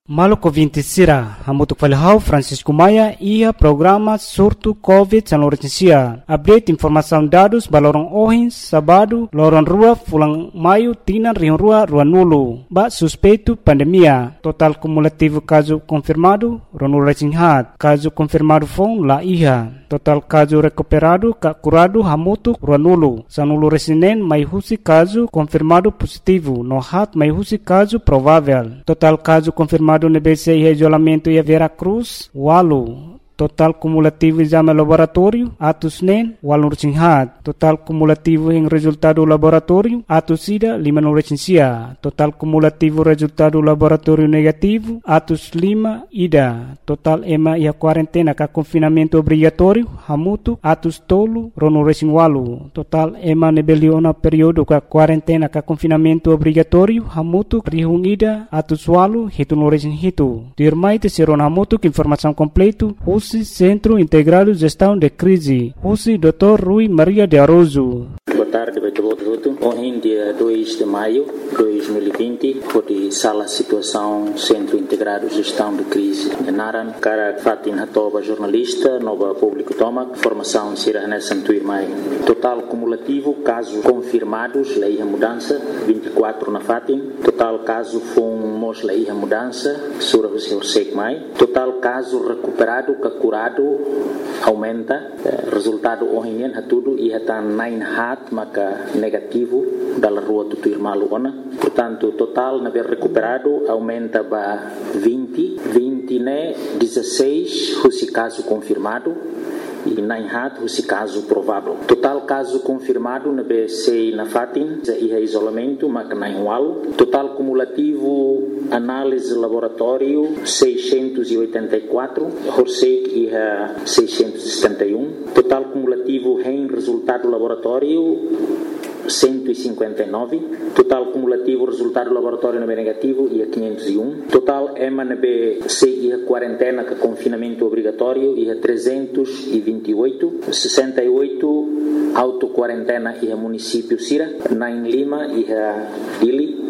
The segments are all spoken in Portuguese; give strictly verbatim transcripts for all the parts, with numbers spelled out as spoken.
Maluco vinte sira, hamutuk falhau Francisco Maia ia programa surto Covid san Lorensia. Update informação dados balorong ohins sabado lorong rua fulang maio tinan rion rua rua nulu. Ba suspeito pandemia. Total cumulativo caso confirmado ronul resinhat. Caso confirmado fong la iha. Total caso recuperado ka curado hamutuk rua nulu. Sanulu resinen mai husi caso confirmado positivo. No hat mai husi caso provável. Total caso confirmado no B C I isolamento e a Vera Cruz, Walu. Total cumulativo exame laboratório, atos nen, Walu Rechinhat. Total cumulativo em resultado laboratório, atos ida, lima no Rechincia. Total cumulativo resultado laboratório negativo, atos lima, ida. Total ema e a quarentena ka confinamento obrigatório, hamutu, atos tolo, rono Rechin Walu. Total ema nebeliona período ka quarentena ka confinamento obrigatório, hamutu, rihung ida, atos Walu, hitu no Rechin hitu. Dirmai te seron hamutu que informação completo, Centro Integrado de Gestão de Crise, Rússi doutor Rui Maria de Aroso. Boa tarde, Beto. Ontem, dia dois de maio de dois mil e vinte, foi sala situação Centro Integrado de Gestão de Crise de Naran, cara Fatin Hatoba, jornalista, nova público toma, formação Sirahane Santuirmai. Total cumulativo, casos confirmados, lei a mudança, vinte e quatro na Fatin. Total caso fomos lei a mudança, Sura Hussein Mai. Total caso recuperado, curado, aumenta. Resultado ontem é tudo e está nine hat, maka negativo da rua Tutuirmalu ona. Portanto, total na ver recuperado aumenta para vinte, vinte né, dezesseis, esse caso confirmado. E nine hat, esse caso provável. Total caso confirmado na B C na Fatin, e é isolamento, mas nine wal. Total cumulativo, análise laboratório, seiscentos e oitenta e quatro, Horsek e é seiscentos e setenta e um. Total cumulativo em resultado laboratório, cento e cinquenta e nove. Total cumulativo resultado laboratório no B negativo e a quinhentos e um. Total EMA na B C e a quarentena com confinamento obrigatório e a trezentos e vinte e oito. sessenta e oito auto-quarentena e a município Sira. nove Lima e a Dili.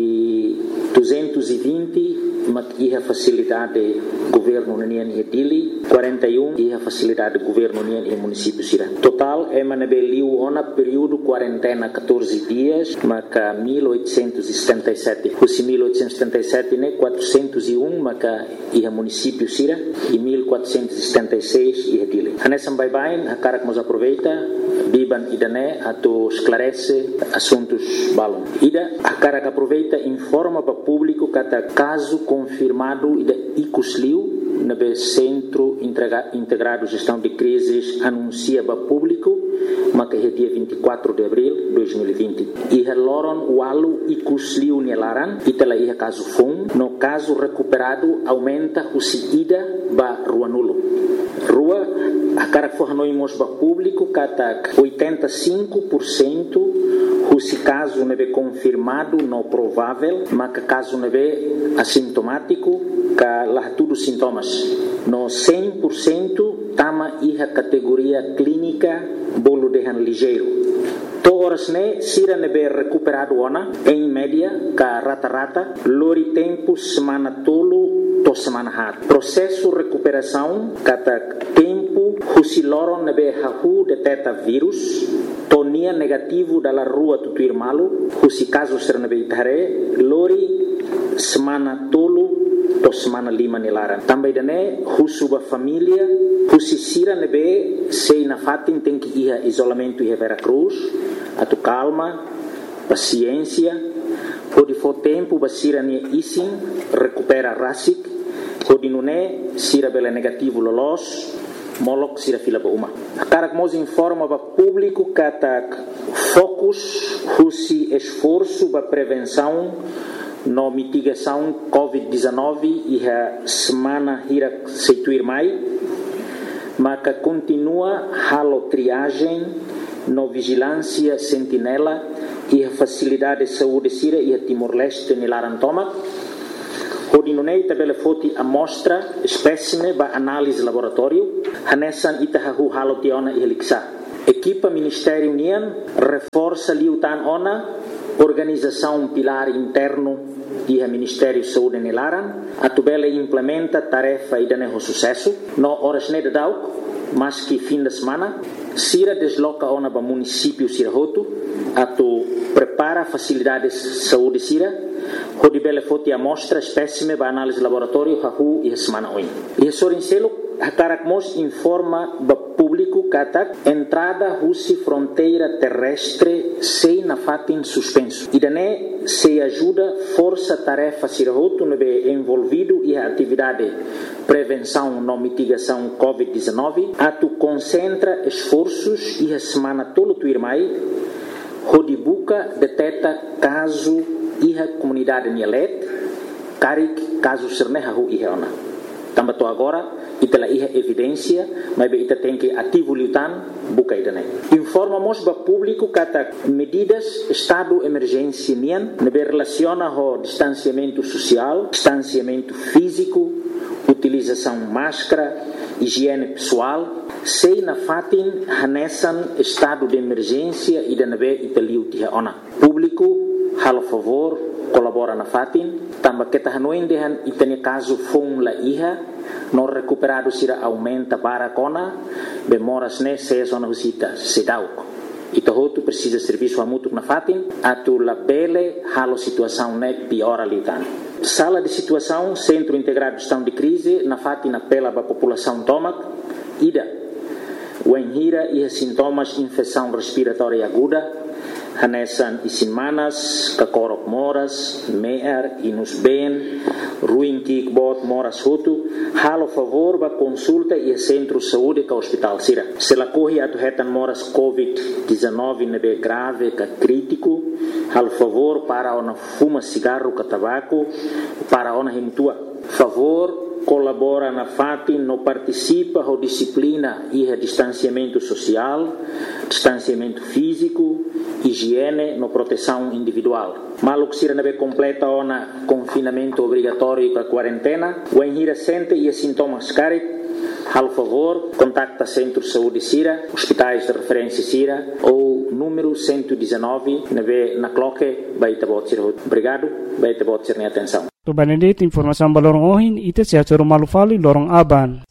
E duzentos e vinte e a facilidade governo União e Dili, quarenta e um e a facilidade governo União e município Sira. Total é manabeliu ona período quarentena catorze dias, maca mil oitocentos e setenta e sete. Os mil oitocentos e setenta e sete né quatrocentos e um maca e a município Sira e mil quatrocentos e setenta e seis e a Dili. Anessa bye bye, a cara que nos aproveita, biban idané ato esclarece assuntos balon. Ida a cara que aproveita informa para público kata caso confirmado ida icusliu na B Centro Integrado de Gestão de Crises anuncia para público mas é dia vinte e quatro de abril de dois mil e vinte. E loron walu icusliu nelaran itala ia caso fun no caso recuperado aumenta o ida ba rua nulo. Rua a cara que fornoimos para público kata oitenta e cinco por cento se caso não é confirmado, não provável, mas que caso não é assintomático, que lá tudo sintomas. No cem por cento, tama a categoria clínica, bolo de han ligeiro. Todas né, sira não é recuperado ona, em média, que rata-rata, lori tempo, semana tolo, to semana hat. Processo recuperação, kata tempo, se loron não é hahu detecta vírus, tonia negativo dalla rua Tutuirmalu, husi caso sernabeitare, lori semana tolo to semana lima nilaran. Também dane husuba família, husi sira nebe sei na fatin tem que ir isolamento e Vera Cruz, atu calma, paciência, pode for tempo basira ne isin recupera rasik, pode nune sira bela negativo lolos. Molok sira fila ba uma. Cara que nos informa para público que focus, husi esforço para prevenção no mitigação covid dezenove e a semana hira seituir mai, mas que continua halo triagem no vigilância sentinela e a facilidade de saúde sira e a Timor-Leste nilarantoma. Hodinunei tabela foti amostra espécime ba análise laboratório hanesan itahahu halotiona e heliksa. Equipa Ministério União reforça liutan ona organização pilar interno do Ministério da Saúde em Laran, a tubela implementa tarefa e dá sucesso, no horas nem de mas que fim de semana, Sira desloca ona para município Sirahoto, a tu prepara facilidades de saúde Sira, onde bele foti amostra espécime para análise laboratório hahu e semana oin. E sorincelo Hakarakmos informa para público que entrada russi fronteira terrestre sem na fatin suspenso. E daí se ajuda força tarefa Sirahoto no envolvido e a atividade prevenção e mitigação covid dezenove, a tu concentra esforços e a semana todo tu irmai, onde buca detecta caso e a comunidade Nielet, carik caso sernehahu e reona. Também tô agora e pela evidência, mas ita tem que ativo lutan buka idane. Informamos para público que medidas estado emergência nian nebe relaciona ho distanciamento social, distanciamento físico, utilização máscara, higiene pessoal, sei na fatin hanesan estado de emergência e nebe italiu tia ona. Público halo favor colabora na fatin, também que tahanoin dehan itane caso fon la iha no recuperado sira aumenta para cona bemoras ne se zona husita sedauco e tohoto precisa serviço a mútuo na fatin a tu la bele halo situação ne piora litan sala de situação centro integrado de gestão de crise na fatin apela para a população tomac ida o enhira e sintomas infecção respiratória aguda hanesan isinmanas, kakorok moras, meer, inus ben, ruim kikbot moras hutu, halo favor ba consulta e centro de saúde ka hospital Sira. Se la corre atu hetan moras covid dezenove nebe grave ka crítico, halo favor para ona fuma cigarro ka tabaco, para ona himtua. Favor colabora na fatin, no participa ho disciplina e a distanciamento social, distanciamento físico, higiene, no proteção individual. Maluk sira nebe completa ona confinamento obrigatório com a quarentena, o enhira sente e sintomas carit, hal favor, contacta Centro de Saúde Sira, hospitais de referência Sira, ou número cento e dezenove, nebe na cloque, baita bot sira. Obrigado, baita bot sira atenção. To Benedict informação balorong ohin ite sia coro malufali lorong aban.